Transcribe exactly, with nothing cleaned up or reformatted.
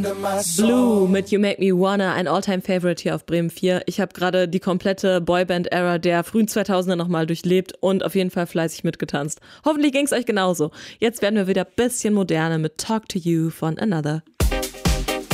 Blue mit You Make Me Wanna, ein All-Time-Favorite hier auf Bremen vier. Ich habe gerade die komplette Boyband-Ära der frühen zweitausender nochmal durchlebt und auf jeden Fall fleißig mitgetanzt. Hoffentlich ging es euch genauso. Jetzt werden wir wieder ein bisschen moderner mit Talk to You von Another.